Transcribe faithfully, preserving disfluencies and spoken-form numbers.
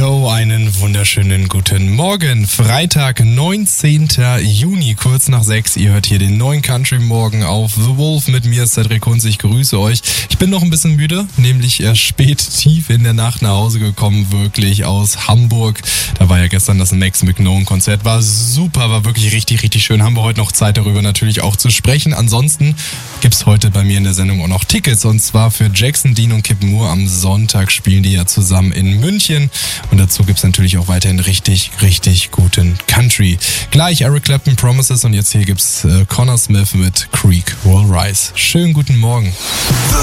Yo, einen wunderschönen guten Morgen. Freitag, neunzehnten Juni, kurz nach sechs. Ihr hört hier den neuen Country Morgen auf The Wolf. Mit mir ist Cedric Hunz. Ich grüße euch. Ich bin noch ein bisschen müde, nämlich erst spät, tief in der Nacht nach Hause gekommen, wirklich aus Hamburg. Da war ja gestern das Max McKnowin-Konzert. War super, war wirklich richtig, richtig schön. Haben wir heute noch Zeit, darüber natürlich auch zu sprechen. Ansonsten gibt's heute bei mir in der Sendung auch noch Tickets. Und zwar für Jackson Dean und Kip Moore. Am Sonntag spielen die ja zusammen in München. Und dazu gibt's natürlich auch weiterhin richtig, richtig guten Country. Gleich Eric Clapton, Promises, und jetzt hier gibt's äh, Connor Smith mit Creek Will Rise. Schönen guten Morgen. The